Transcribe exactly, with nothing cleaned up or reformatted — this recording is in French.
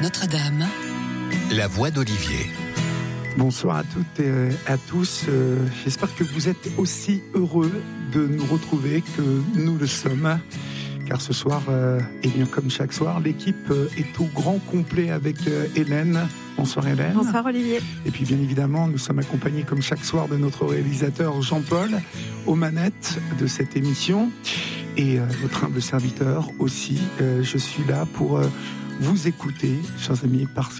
Notre-Dame. La voix d'Olivier. Bonsoir à toutes et à tous. J'espère que vous êtes aussi heureux de nous retrouver que nous le sommes. Car ce soir, euh, et bien comme chaque soir, l'équipe est au grand complet avec euh, Hélène. Bonsoir Hélène. Bonsoir Olivier. Et puis bien évidemment, nous sommes accompagnés comme chaque soir de notre réalisateur Jean-Paul aux manettes de cette émission. Et euh, votre humble serviteur aussi. Euh, je suis là pour euh, vous écouter, chers amis, parce